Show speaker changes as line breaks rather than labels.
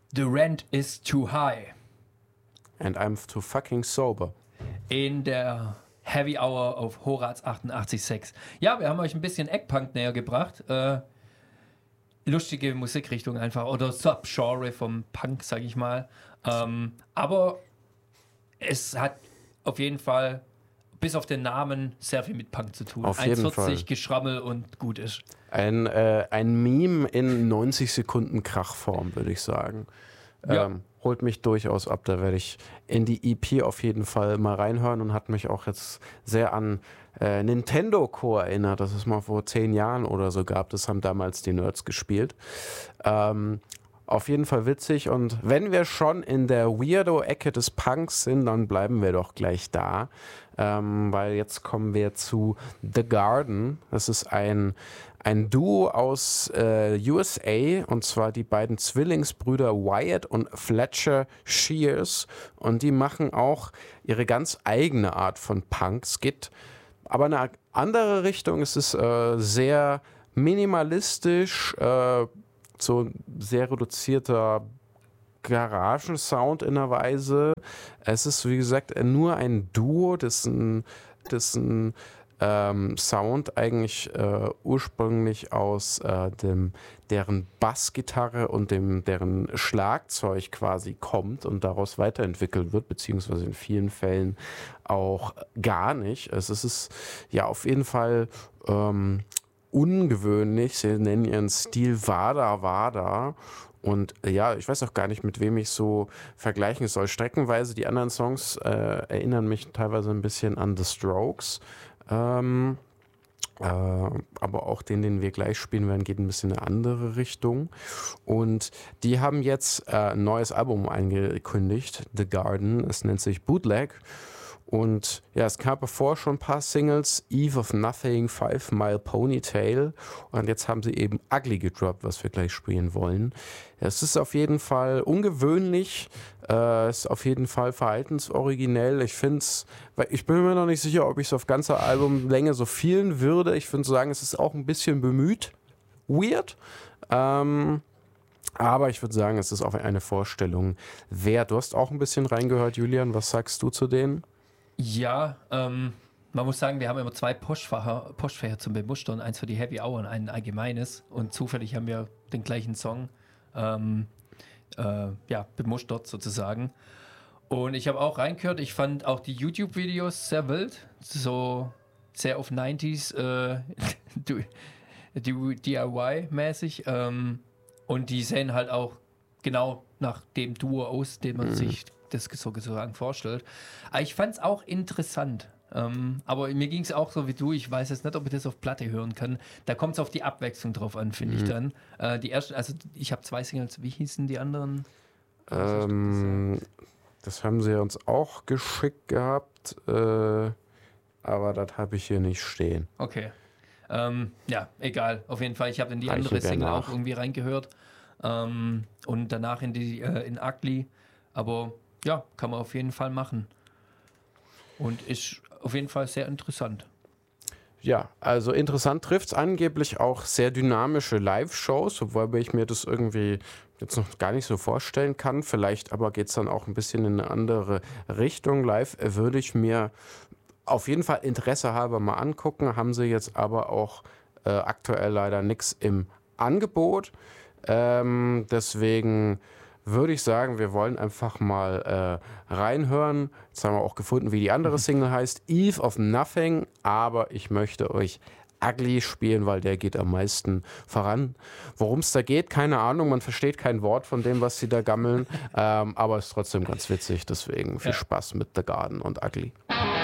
The rent is too high.
And I'm too fucking sober.
In der Heavy Hour auf Horaz 88.6. Ja, wir haben euch ein bisschen Eggpunk näher gebracht. Lustige Musikrichtung einfach. Oder Subgenre vom Punk, sag ich mal. Aber es hat auf jeden Fall bis auf den Namen sehr viel mit Punk zu tun.
Auf jeden Fall.
1,40 Geschrammel und gut ist.
Ein Meme in 90 Sekunden Krachform, würde ich sagen.
Ja.
Holt mich durchaus ab. Da werde ich in die EP auf jeden Fall mal reinhören und hat mich auch jetzt sehr an Nintendo Core erinnert, das es mal vor 10 Jahren oder so gab. Das haben damals die Nerds gespielt. Auf jeden Fall witzig, und wenn wir schon in der Weirdo-Ecke des Punks sind, dann bleiben wir doch gleich da, weil jetzt kommen wir zu The Garden. Das ist ein Duo aus USA, und zwar die beiden Zwillingsbrüder Wyatt und Fletcher Shears, und die machen auch ihre ganz eigene Art von Punk. Es geht aber in eine andere Richtung. Es ist sehr minimalistisch, so ein sehr reduzierter Garagensound in einer Weise. Es ist, wie gesagt, nur ein Duo, dessen Sound eigentlich ursprünglich aus deren Bassgitarre und deren Schlagzeug quasi kommt und daraus weiterentwickelt wird, beziehungsweise in vielen Fällen auch gar nicht. Es ist ja auf jeden Fall ungewöhnlich. Sie nennen ihren Stil Wada Wada. Und ja, ich weiß auch gar nicht, mit wem ich so vergleichen soll. Streckenweise, die anderen Songs erinnern mich teilweise ein bisschen an The Strokes. Aber auch den wir gleich spielen werden, geht ein bisschen in eine andere Richtung. Und die haben jetzt ein neues Album angekündigt, The Garden. Es nennt sich Bootleg. Und ja, es gab davor schon ein paar Singles, Eve of Nothing, 5 Mile Ponytail, und jetzt haben sie eben Ugly gedroppt, was wir gleich spielen wollen. Es ist auf jeden Fall ungewöhnlich, ist auf jeden Fall verhaltensoriginell. Ich bin mir noch nicht sicher, ob ich es auf ganzer Albumlänge so vielen würde. Ich würde sagen, es ist auch ein bisschen bemüht, weird. Aber ich würde sagen, es ist auch eine Vorstellung wert. Du hast auch ein bisschen reingehört, Julian. Was sagst du zu denen?
Ja, man muss sagen, wir haben immer 2 Postfächer zum Bemustern, eins für die Heavy Hour und ein allgemeines, und zufällig haben wir den gleichen Song bemustert sozusagen. Und ich habe auch reingehört, ich fand auch die YouTube-Videos sehr wild, so sehr auf 90s DIY-mäßig, und die sehen halt auch genau nach dem Duo aus, den man sich das sozusagen vorstellt. Aber ich fand es auch interessant. Aber mir ging es auch so wie du. Ich weiß jetzt nicht, ob ich das auf Platte hören kann. Da kommt es auf die Abwechslung drauf an, finde ich dann. Die ersten, also ich habe 2 Singles. Wie hießen die anderen?
Das haben sie uns auch geschickt gehabt, aber das habe ich hier nicht stehen.
Okay. Ja, egal. Auf jeden Fall. Ich habe in die andere Single auch irgendwie reingehört. Und danach in Ugly. Aber ja, kann man auf jeden Fall machen. Und ist auf jeden Fall sehr interessant.
Ja, also interessant trifft es angeblich auch sehr dynamische Live-Shows, wobei ich mir das irgendwie jetzt noch gar nicht so vorstellen kann. Vielleicht aber geht es dann auch ein bisschen in eine andere Richtung. Live würde ich mir auf jeden Fall Interesse halber mal angucken. Haben sie jetzt aber auch aktuell leider nichts im Angebot. Deswegen würde ich sagen, wir wollen einfach mal reinhören. Jetzt haben wir auch gefunden, wie die andere Single heißt, Eve of Nothing, aber ich möchte euch Ugly spielen, weil der geht am meisten voran. Worum es da geht, keine Ahnung, man versteht kein Wort von dem, was sie da gammeln, aber ist trotzdem ganz witzig, deswegen viel Spaß mit The Garden und Ugly.